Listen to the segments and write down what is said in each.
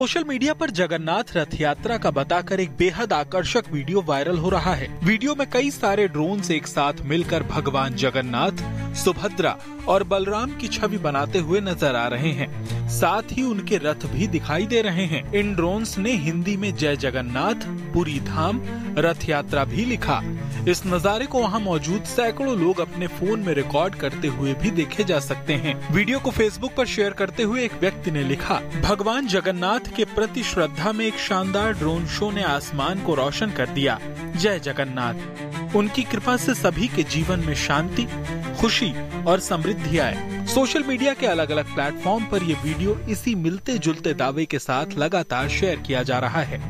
Social media पर जगन्नाथ रथ यात्रा का बताकर एक बेहद आकर्षक वीडियो वायरल हो रहा है। वीडियो में कई सारे ड्रोन एक साथ मिलकर भगवान जगन्नाथ, सुभद्रा और बलराम की छवि बनाते हुए नजर आ रहे हैं। साथ ही उनके रथ भी दिखाई दे रहे हैं। इन ड्रोन्स ने हिंदी में जय जगन्नाथ, पुरी धाम, रथ यात्रा भी लिखा। इस नजारे को वहां मौजूद सैकड़ों लोग अपने फोन में रिकॉर्ड करते हुए भी देखे जा सकते हैं। वीडियो को फेसबुक पर शेयर करते हुए एक व्यक्ति ने लिखा, भगवान जगन्नाथ के प्रति श्रद्धा में एक शानदार ड्रोन शो ने आसमान को रोशन कर दिया। जय जगन्नाथ। उनकी कृपा से सभी के जीवन में शांति, खुशी और समृद्धि आए। सोशल मीडिया के अलग अलग प्लेटफॉर्म पर ये वीडियो इसी मिलते जुलते दावे के साथ लगातार शेयर किया जा रहा है।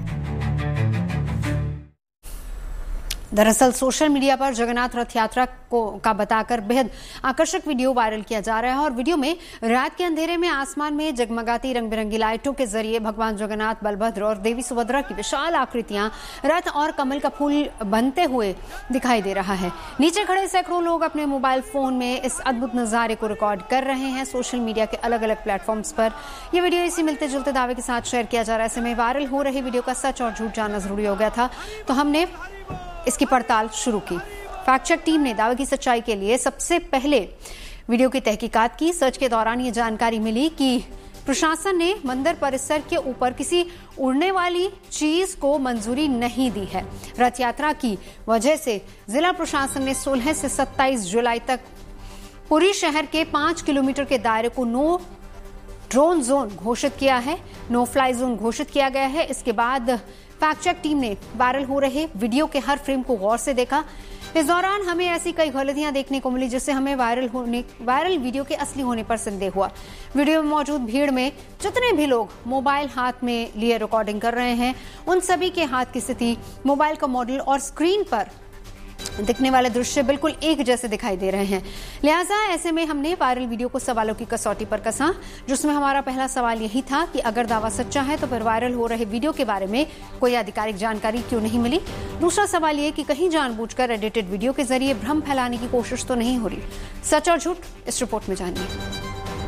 दरअसल सोशल मीडिया पर जगन्नाथ रथ यात्रा का बताकर बेहद आकर्षक वीडियो वायरल किया जा रहा है और वीडियो में रात के अंधेरे में आसमान में जगमगाती रंग बिरंगी लाइटों के जरिए भगवान जगन्नाथ, बलभद्र और देवी सुभद्रा की विशाल आकृतियां रथ और कमल का फूल बनते हुए दिखाई दे रहा है। नीचे खड़े सैकड़ों लोग अपने मोबाइल फोन में इस अद्भुत नजारे को रिकॉर्ड कर रहे हैं। सोशल मीडिया के अलग अलग प्लेटफॉर्म्स पर यह वीडियो इसी मिलते जुलते दावे के साथ शेयर किया जा रहा है। ऐसे में वायरल हो रही वीडियो का सच और झूठ जानना जरूरी हो गया था, तो हमने इसकी पड़ताल शुरू की। फैक्ट चेक टीम ने दावे की सच्चाई के लिए सबसे पहले वीडियो की तहकीकात की। सर्च के दौरान ये जानकारी मिली कि प्रशासन ने मंदिर परिसर के ऊपर किसी उड़ने वाली चीज को मंजूरी नहीं दी है। रथ यात्रा की वजह से जिला प्रशासन ने 16 से 27 जुलाई तक पुरी शहर के 5 किलोमीटर के दायरे को नो ड्रोन जोन घोषित किया है, नो फ्लाई जोन घोषित किया गया है। इसके बाद फैक्ट चेक टीम ने वायरल हो रहे वीडियो के हर फ्रेम को गौर से देखा। इस दौरान हमें ऐसी कई गलतियां देखने को मिली जिससे हमें वायरल वीडियो के असली होने पर संदेह हुआ। वीडियो में मौजूद भीड़ में जितने भी लोग मोबाइल हाथ में लिए रिकॉर्डिंग कर रहे हैं, उन सभी के हाथ की स्थिति, मोबाइल का मॉडल और स्क्रीन पर दिखने वाले दृश्य बिल्कुल एक जैसे दिखाई दे रहे हैं। लिहाजा ऐसे में हमने वायरल वीडियो को सवालों की कसौटी पर कसा, जिसमें हमारा पहला सवाल यही था कि अगर दावा सच्चा है तो फिर वायरल हो रहे वीडियो के बारे में कोई आधिकारिक जानकारी क्यों नहीं मिली। दूसरा सवाल ये कि कहीं जानबूझकर एडिटेड वीडियो के जरिए भ्रम फैलाने की कोशिश तो नहीं हो रही। सच और झूठ इस रिपोर्ट में जानिए।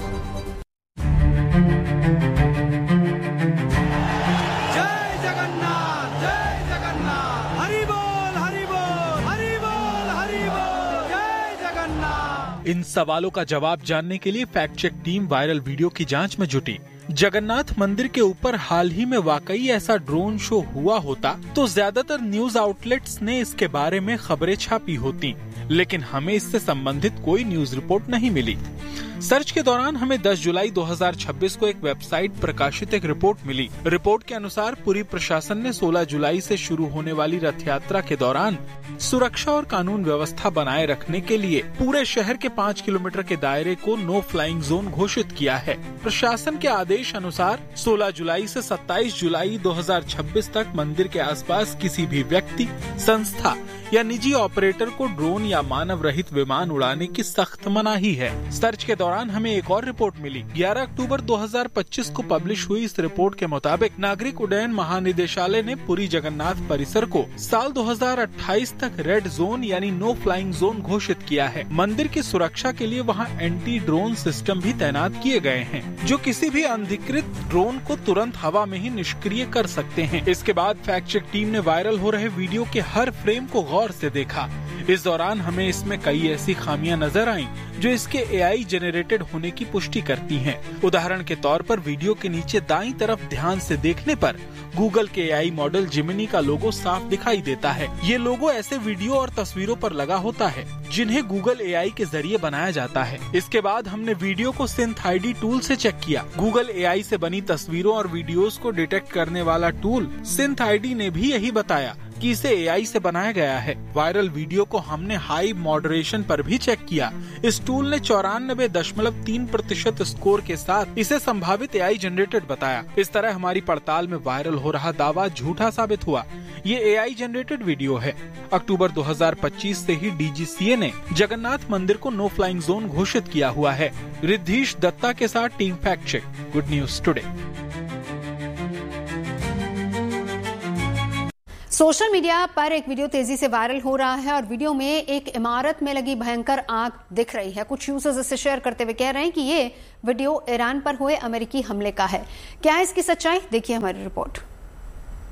इन सवालों का जवाब जानने के लिए fact check team viral video की जांच में जुटी। जगन्नाथ मंदिर के ऊपर हाल ही में वाकई ऐसा ड्रोन शो हुआ होता तो ज्यादातर न्यूज आउटलेट्स ने इसके बारे में खबरें छापी होती, लेकिन हमें इससे संबंधित कोई न्यूज रिपोर्ट नहीं मिली। सर्च के दौरान हमें 10 जुलाई 2026 को एक वेबसाइट प्रकाशित एक रिपोर्ट मिली। रिपोर्ट के अनुसार पुरी प्रशासन ने 16 जुलाई से शुरू होने वाली रथ यात्रा के दौरान सुरक्षा और कानून व्यवस्था बनाए रखने के लिए पूरे शहर के 5 किलोमीटर के दायरे को नो फ्लाइंग जोन घोषित किया है। प्रशासन के आदेश अनुसार 16 जुलाई से 27 जुलाई 2026 तक मंदिर के आसपास किसी भी व्यक्ति, संस्था या निजी ऑपरेटर को ड्रोन या मानव रहित विमान उड़ाने की सख्त मनाही है। सर्च के दौरान हमें एक और रिपोर्ट मिली। 11 अक्टूबर 2025 को पब्लिश हुई इस रिपोर्ट के मुताबिक नागरिक उड्डयन महानिदेशालय ने पुरी जगन्नाथ परिसर को साल 2028 तक रेड जोन यानी नो फ्लाइंग जोन घोषित किया है। मंदिर की सुरक्षा के लिए वहां एंटी ड्रोन सिस्टम भी तैनात किए गए हैं, जो किसी भी अनधिकृत ड्रोन को तुरंत हवा में ही निष्क्रिय कर सकते हैं। इसके बाद फैक्ट चेक टीम ने वायरल हो रहे वीडियो के हर फ्रेम को गौर से देखा। इस दौरान हमें इसमें कई ऐसी खामियां नजर आईं जो इसके AI जनरेटेड होने की पुष्टि करती हैं। उदाहरण के तौर पर वीडियो के नीचे दाईं तरफ ध्यान से देखने पर गूगल के AI मॉडल जिमिनी का लोगो साफ दिखाई देता है। ये लोगो ऐसे वीडियो और तस्वीरों पर लगा होता है जिन्हें गूगल AI के जरिए बनाया जाता है। इसके बाद हमने वीडियो को SynthID टूल से चेक किया। गूगल AI से बनी तस्वीरों और वीडियोस को डिटेक्ट करने वाला टूल SynthID ने भी यही बताया कि इसे AI से बनाया गया है। वायरल वीडियो को हमने हाई मॉडरेशन पर भी चेक किया। इस टूल ने 94.3% स्कोर के साथ इसे संभावित AI जनरेटेड बताया। इस तरह हमारी पड़ताल में वायरल हो रहा दावा झूठा साबित हुआ। ये AI जनरेटेड वीडियो है। अक्टूबर 2025 से ही DGCA ने जगन्नाथ मंदिर को नो फ्लाइंग जोन घोषित किया हुआ है। रिद्धीश दत्ता के साथ team fact check, good news today. Social media पर एक वीडियो तेजी से वायरल हो रहा है और वीडियो में एक इमारत में लगी भयंकर आग दिख रही है। कुछ यूजर्स इसे शेयर करते हुए कह रहे हैं कि ये वीडियो ईरान पर हुए अमेरिकी हमले का है। क्या है इसकी सच्चाई, देखिए हमारी रिपोर्ट।